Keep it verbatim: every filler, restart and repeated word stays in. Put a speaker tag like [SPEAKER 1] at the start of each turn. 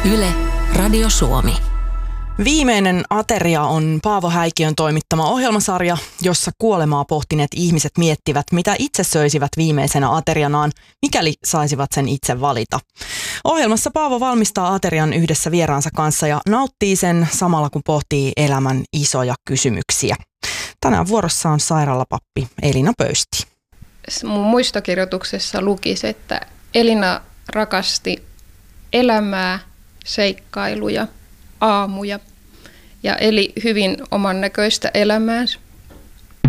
[SPEAKER 1] Yle, Radio Suomi.
[SPEAKER 2] Viimeinen ateria on Paavo Häikiön toimittama ohjelmasarja, jossa kuolemaa pohtineet ihmiset miettivät, mitä itse söisivät viimeisenä aterianaan, mikäli saisivat sen itse valita. Ohjelmassa Paavo valmistaa aterian yhdessä vieraansa kanssa ja nauttii sen samalla kun pohtii elämän isoja kysymyksiä. Tänään vuorossa on sairaalapappi Elina Pöysti.
[SPEAKER 3] Mun muistokirjoituksessa lukisi, että Elina rakasti elämää, seikkailuja, aamuja ja eli hyvin oman näköistä elämäänsä.